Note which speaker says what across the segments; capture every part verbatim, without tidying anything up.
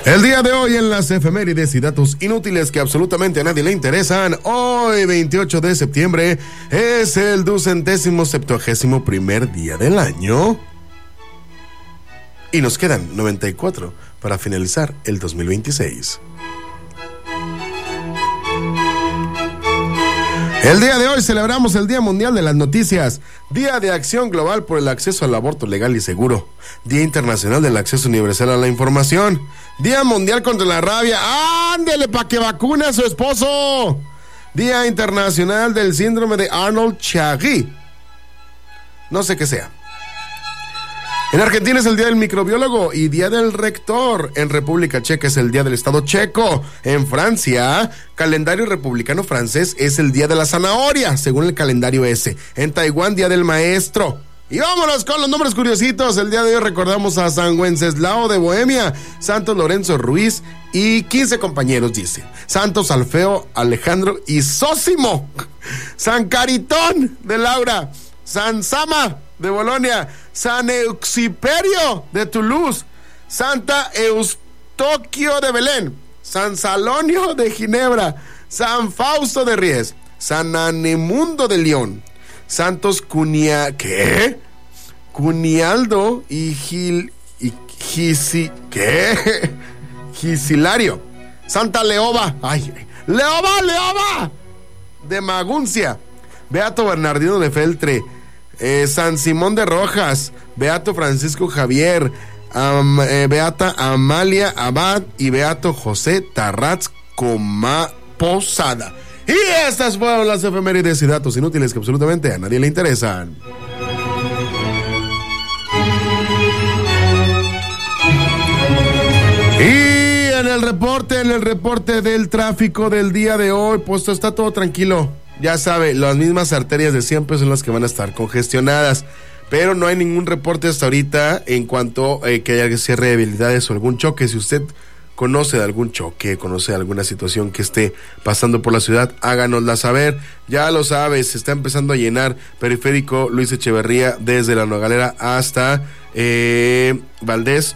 Speaker 1: El día de hoy en las efemérides y datos inútiles que absolutamente a nadie le interesan, hoy veintiocho de septiembre es el ducentésimo septuagésimo primer día del año y nos quedan noventa y cuatro para finalizar el dos mil veintiséis. El día de hoy celebramos el Día Mundial de las Noticias, Día de Acción Global por el Acceso al Aborto Legal y Seguro, Día Internacional del Acceso Universal a la Información, Día Mundial contra la Rabia, ¡ándele pa' que vacune a su esposo! Día Internacional del Síndrome de Arnold-Chiari, no sé qué sea. En Argentina es el Día del Microbiólogo y Día del Rector. En República Checa es el Día del Estado Checo. En Francia, calendario republicano francés, es el Día de la Zanahoria, según el calendario ese. En Taiwán, Día del Maestro. Y vámonos con los nombres curiositos. El día de hoy recordamos a San Wenceslao de Bohemia, Santo Lorenzo Ruiz y quince compañeros, dice. Santos Alfeo, Alejandro y Sósimo. San Caritón de Laura. San Sama de Bolonia, San Euxiperio de Toulouse, Santa Eustoquio de Belén, San Salonio de Ginebra, San Fausto de Ries, San Anemundo de León, Santos Cunia... ¿Qué? Cunialdo y Gil... y Gisi... ¿Qué? Gisilario, Santa Leoba, ay, Leoba, Leoba de Maguncia, Beato Bernardino de Feltre, Eh, San Simón de Rojas, Beato Francisco Javier, um, eh, Beata Amalia Abad y Beato José Tarraz Coma Posada. Y estas fueron las efemérides y datos inútiles que absolutamente a nadie le interesan. Y en el reporte, en el reporte del tráfico del día de hoy, pues está todo tranquilo. Ya sabe, las mismas arterias de siempre son las que van a estar congestionadas, pero no hay ningún reporte hasta ahorita en cuanto eh, que haya cierre de habilidades o algún choque. Si usted conoce de algún choque, conoce de alguna situación que esté pasando por la ciudad, háganosla saber. Ya lo sabe, se está empezando a llenar Periférico Luis Echeverría desde la Nogalera hasta eh, Valdés,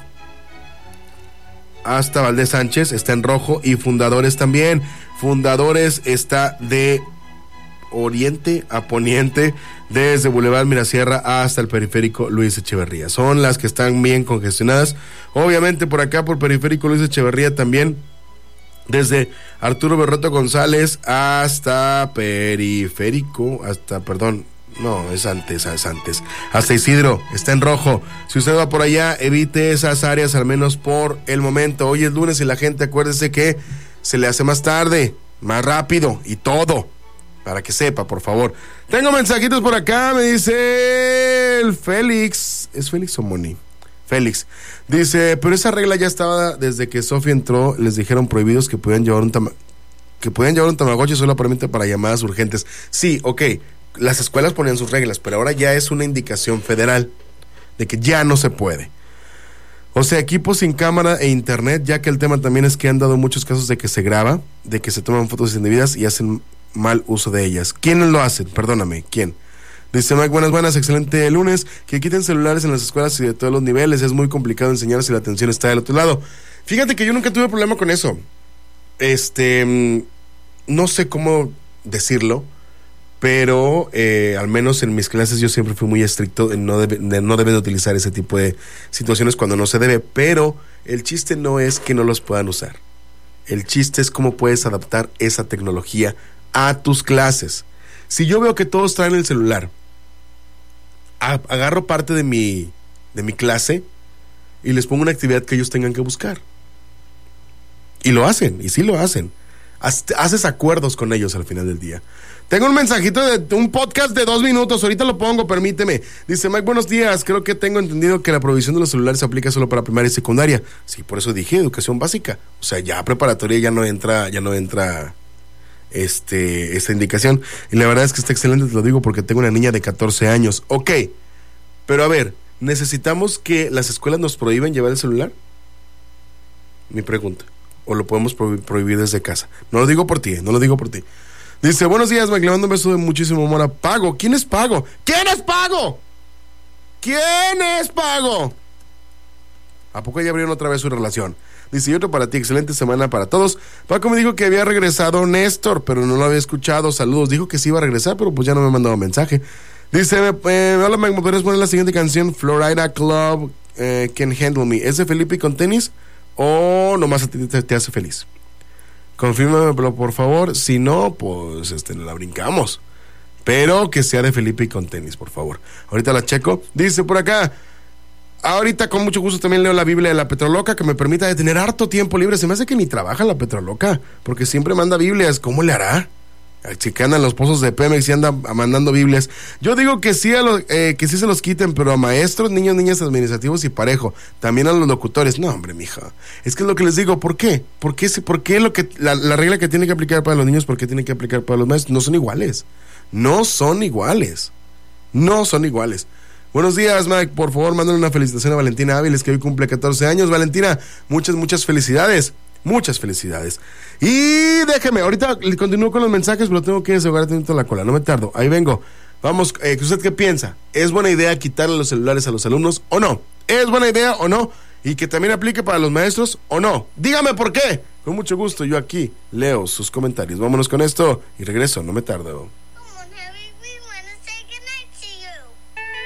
Speaker 1: hasta Valdés Sánchez, está en rojo, y Fundadores también. Fundadores está de oriente a poniente, desde Boulevard Mirasierra hasta el Periférico Luis Echeverría. Son las que están bien congestionadas. Obviamente por acá, por Periférico Luis Echeverría también, desde Arturo Berroto González hasta Periférico, hasta, perdón, no, es antes, es antes, hasta Isidro, está en rojo. Si usted va por allá, evite esas áreas al menos por el momento. Hoy es lunes y la gente, acuérdese que se le hace más tarde, más rápido y todo. Para que sepa, por favor. Tengo mensajitos por acá, me dice el Félix. ¿Es Félix o Moni? Félix. Dice, pero esa regla ya estaba desde que Sofía entró, les dijeron prohibidos que podían llevar un tama- que podían llevar un tamagotchi solamente para llamadas urgentes. Sí, ok, las escuelas ponían sus reglas, pero ahora ya es una indicación federal de que ya no se puede. O sea, equipos sin cámara e internet, ya que el tema también es que han dado muchos casos de que se graba, de que se toman fotos indebidas y hacen mal uso de ellas. ¿Quiénes lo hacen? Perdóname, ¿quién? Dice Mike, buenas, buenas, excelente lunes. Que quiten celulares en las escuelas y de todos los niveles. Es muy complicado enseñar si la atención está del otro lado. Fíjate que yo nunca tuve problema con eso. Este, no sé cómo decirlo, pero eh, al menos en mis clases yo siempre fui muy estricto en no debe, de, no deben de utilizar ese tipo de situaciones cuando no se debe. Pero el chiste no es que no los puedan usar. El chiste es cómo puedes adaptar esa tecnología a tus clases. Si yo veo que todos traen el celular, agarro parte de mi de mi clase y les pongo una actividad que ellos tengan que buscar. Y lo hacen, y sí lo hacen. Haces acuerdos con ellos al final del día. Tengo un mensajito de un podcast de dos minutos, ahorita lo pongo, permíteme. Dice Mike, buenos días, creo que tengo entendido que la provisión de los celulares se aplica solo para primaria y secundaria. Sí, por eso dije educación básica. O sea, ya preparatoria ya no entra, ya no entra este, esta indicación. Y la verdad es que está excelente, te lo digo porque tengo una niña de catorce años. Ok, pero a ver, ¿necesitamos que las escuelas nos prohíban llevar el celular? Mi pregunta. ¿O lo podemos prohibir desde casa? No lo digo por ti, no lo digo por ti. Dice, buenos días, Mike, le mando un beso de muchísimo amor a Pago. ¿Quién es Pago? ¿Quién es Pago? ¿Quién es Pago? ¿A poco ya abrieron otra vez su relación? Dice, y otro para ti, excelente semana para todos. Paco me dijo que había regresado Néstor, pero no lo había escuchado. Saludos, dijo que sí iba a regresar, pero pues ya no me ha mandado mensaje. Dice, eh, hola, ¿me podrías poner la siguiente canción? Florida Club, eh, Can Handle Me. ¿Es de Felipe con tenis o nomás a ti te, te hace feliz? Confírmamelo, por favor. Si no, pues este, la brincamos. Pero que sea de Felipe y con tenis, por favor. Ahorita la checo. Dice por acá, ahorita con mucho gusto también leo la Biblia de la Petroloca, que me permita de tener harto tiempo libre. Se me hace que ni trabaja la Petroloca, porque siempre manda Biblias. ¿Cómo le hará? Si que andan los pozos de Pemex y anda mandando Biblias. Yo digo que sí, a los, eh, que sí se los quiten, pero a maestros, niños, niñas administrativos y parejo. También a los locutores. No, hombre, mija. Es que es lo que les digo. ¿Por qué? ¿Por qué, por qué lo que, la, la regla que tiene que aplicar para los niños, por qué tiene que aplicar para los maestros? No son iguales. No son iguales. No son iguales. Buenos días, Mike. Por favor, mándale una felicitación a Valentina Áviles, que hoy cumple catorce años. Valentina, muchas, muchas felicidades. Muchas felicidades. Y déjeme, ahorita continúo con los mensajes, pero tengo que asegurar atento la cola. No me tardo. Ahí vengo. Vamos, eh, ¿usted qué piensa? ¿Es buena idea quitarle los celulares a los alumnos o no? ¿Es buena idea o no? Y que también aplique para los maestros o no. Dígame por qué. Con mucho gusto, yo aquí leo sus comentarios. Vámonos con esto y regreso, no me tardo.